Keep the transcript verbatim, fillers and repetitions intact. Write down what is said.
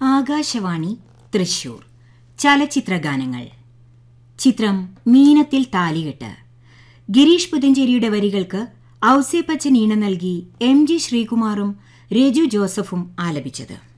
ആകാശവാണി തൃശൂർ. ചലച്ചിത്രഗാനങ്ങൾ. ചിത്രം മീനത്തിൽ താലികെട്ട്. ഗിരീഷ് പുതഞ്ചേരിയുടെ വരികൾക്ക് ഔസേപ്പച്ചൻ ഈണം നൽകി എം ജി ശ്രീകുമാറും രജു ജോസഫും ആലപിച്ചത്.